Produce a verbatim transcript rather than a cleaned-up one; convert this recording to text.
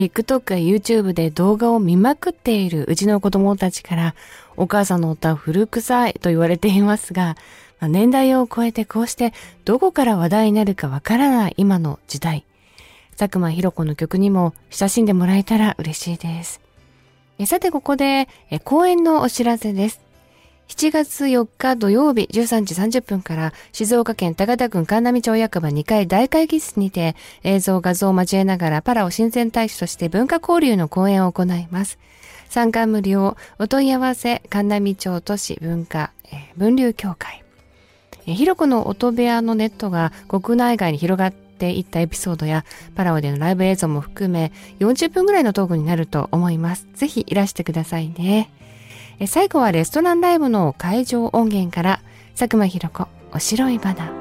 TikTok や YouTube で動画を見まくっているうちの子供たちから、お母さんの歌は古臭いと言われていますが、まあ、年代を超えてこうしてどこから話題になるかわからない今の時代、佐久間ひろ子の曲にも親しんでもらえたら嬉しいです。えさてここでえ公演のお知らせです。しちがつよっか土曜日じゅうさんじさんじゅっぷんから静岡県高田郡神波町役場にかい大会議室にて映像画像を交えながらパラオ親善大使として文化交流の講演を行います。参加無料、お問い合わせ神波町都市文化、えー、文流協会。えー、ひろこの音部屋のネットが国内外に広がっていったエピソードやパラオでのライブ映像も含めよんじゅっぷんぐらいのトークになると思います。ぜひいらしてくださいね。最後はレストランライブの会場音源から佐久間ひろ子おしろい花。